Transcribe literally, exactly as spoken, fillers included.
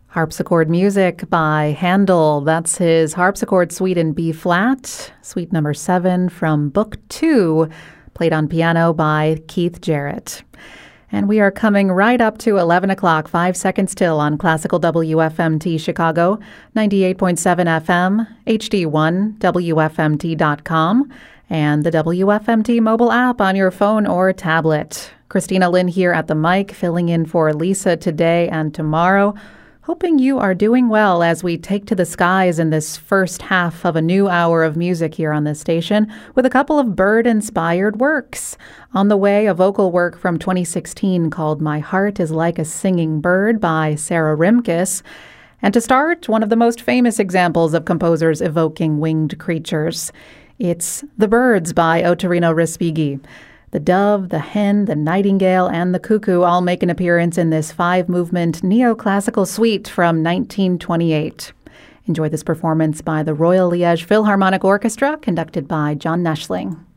Harpsichord music by Handel. That's his harpsichord suite in B flat, suite number seven from Book Two, played on piano by Keith Jarrett. And we are coming right up to eleven o'clock, five seconds till on Classical W F M T Chicago, ninety-eight point seven F M, H D one, W F M T dot com, and the W F M T mobile app on your phone or tablet. Christina Lynn here at the mic, filling in for Lisa today and tomorrow. Hoping you are doing well as we take to the skies in this first half of a new hour of music here on this station with a couple of bird-inspired works. On the way, a vocal work from twenty sixteen called My Heart is Like a Singing Bird by Sarah Rimkus. And to start, one of the most famous examples of composers evoking winged creatures. It's The Birds by Ottorino Respighi. The dove, the hen, the nightingale, and the cuckoo all make an appearance in this five-movement neoclassical suite from nineteen twenty-eight. Enjoy this performance by the Royal Liège Philharmonic Orchestra, conducted by John Neschling.